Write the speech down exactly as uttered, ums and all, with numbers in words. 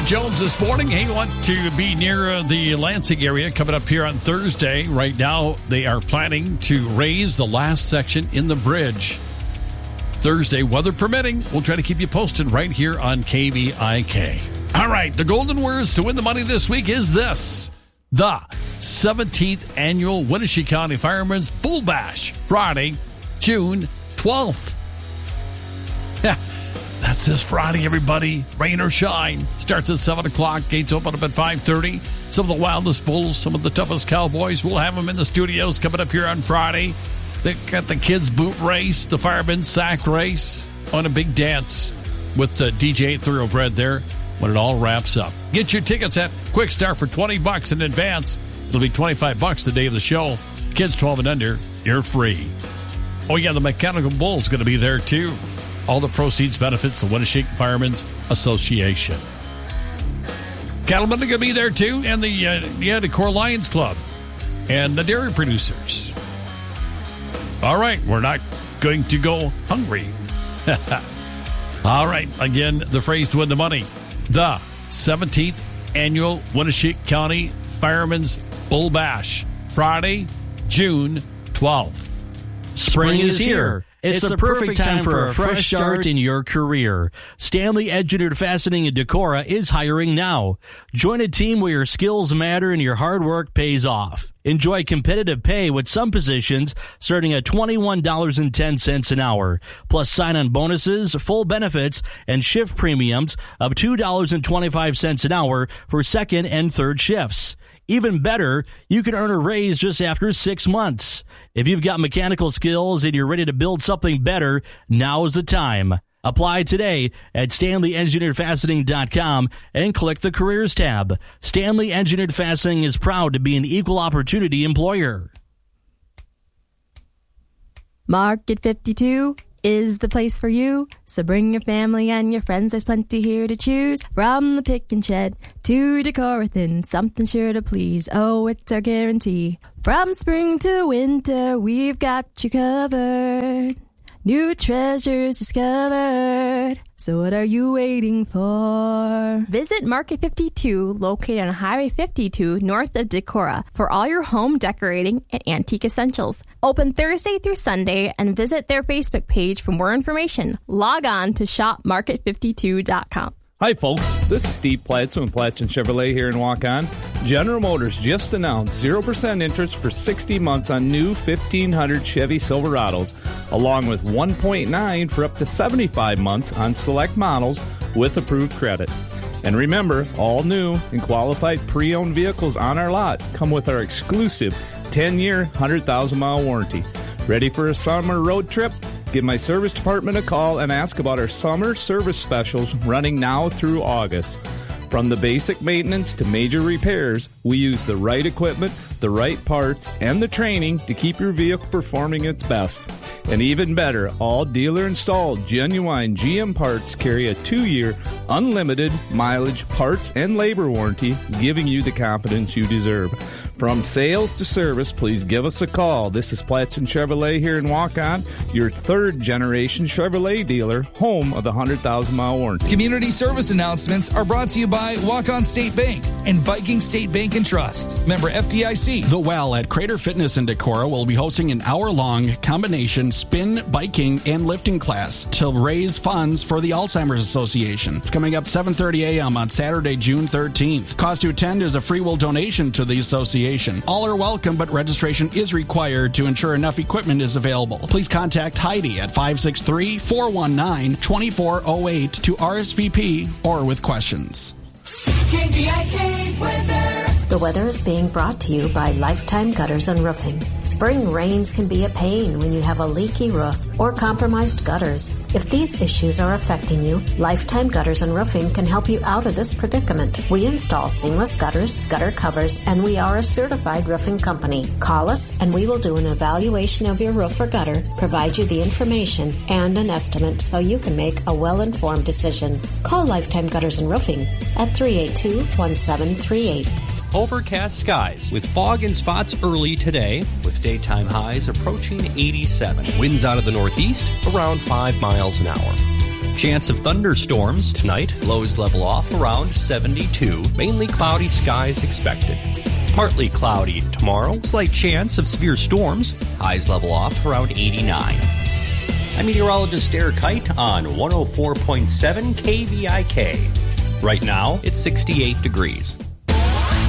Jones this morning. Hey, you want to be near uh, the Lansing area coming up here on Thursday. Right now, they are planning to raise the last section in the bridge. Thursday, weather permitting. We'll try to keep you posted right here on K V I K. All right, the golden words to win the money this week is this. The seventeenth Annual Winnebago County Firemen's Bull Bash, Friday, June twelfth. That's this Friday, everybody. Rain or shine. Starts at seven o'clock. Gates open up at five thirty. Some of the wildest bulls, some of the toughest cowboys. We'll have them in the studios coming up here on Friday. They got the kids' boot race, the firemen's sack race, on a big dance with the D J Thoroughbred there when it all wraps up. Get your tickets at Quick Start for twenty bucks in advance. It'll be twenty-five bucks the day of the show. Kids twelve and under, you're free. Oh, yeah, the Mechanical Bull's going to be there, too. All the proceeds benefits the Winnebago Firemen's Association. Cattlemen are going to be there, too, and the, uh, yeah, the Core Lions Club and the dairy producers. All right, we're not going to go hungry. All right, again, the phrase to win the money. The seventeenth Annual Winnebago County Firemen's Bull Bash, Friday, June twelfth. Spring is here. It's, it's the perfect time for a fresh start in your career. Stanley Engineered Fastening in Decorah is hiring now. Join a team where your skills matter and your hard work pays off. Enjoy competitive pay with some positions starting at twenty-one dollars and ten cents an hour, plus sign-on bonuses, full benefits, and shift premiums of two dollars and twenty-five cents an hour for second and third shifts. Even better, you can earn a raise just after six months. If you've got mechanical skills and you're ready to build something better, now's the time. Apply today at stanley engineered fastening dot com and click the Careers tab. Stanley Engineered Fastening is proud to be an equal opportunity employer. Market fifty-two is the place for you. So bring your family and your friends. There's plenty here to choose. From the pick and shed to Decorah Thin, something sure to please. Oh, it's our guarantee. From spring to winter, we've got you covered. New treasures discovered. So what are you waiting for? Visit Market fifty-two, located on Highway fifty-two, north of Decorah, for all your home decorating and antique essentials. Open Thursday through Sunday, and visit their Facebook page for more information. Log on to shop market fifty-two dot com. Hi, folks. This is Steve Platson with Platson Chevrolet here in Waukon. General Motors just announced zero percent interest for sixty months on new fifteen hundred Chevy Silverados, along with one point nine for up to seventy-five months on select models with approved credit. And remember, all new and qualified pre-owned vehicles on our lot come with our exclusive ten-year, one hundred thousand mile warranty. Ready for a summer road trip? Give my service department a call and ask about our summer service specials running now through August. From the basic maintenance to major repairs, we use the right equipment, the right parts, and the training to keep your vehicle performing its best. And even better, all dealer-installed genuine G M parts carry a two-year, unlimited mileage, parts, and labor warranty, giving you the confidence you deserve. From sales to service, please give us a call. This is Platson Chevrolet here in Waukon, your third-generation Chevrolet dealer, home of the one hundred thousand mile warranty. Community service announcements are brought to you by Waukon State Bank and Viking State Bank and Trust. Member F D I C. The Well at Crater Fitness in Decorah will be hosting an hour-long combination spin, biking, and lifting class to raise funds for the Alzheimer's Association. It's coming up seven thirty a.m. on Saturday, June thirteenth. Cost to attend is a free will donation to the association. All are welcome, but registration is required to ensure enough equipment is available. Please contact Heidi at five six three, four one nine, two four zero eight to R S V P or with questions. K V I K weather. The weather is being brought to you by Lifetime Gutters and Roofing. Spring rains can be a pain when you have a leaky roof or compromised gutters. If these issues are affecting you, Lifetime Gutters and Roofing can help you out of this predicament. We install seamless gutters, gutter covers, and we are a certified roofing company. Call us and we will do an evaluation of your roof or gutter, provide you the information and an estimate so you can make a well-informed decision. Call Lifetime Gutters and Roofing at three eight two, one seven three eight. Overcast skies with fog and spots early today, with daytime highs approaching eighty-seven. Winds out of the northeast around five miles an hour. Chance of thunderstorms tonight. Lows level off around seventy-two. Mainly cloudy skies expected. Partly cloudy tomorrow. Slight chance of severe storms. Highs level off around eighty-nine. I'm meteorologist Derek Kite on one oh four point seven K V I K. Right now, it's sixty-eight degrees.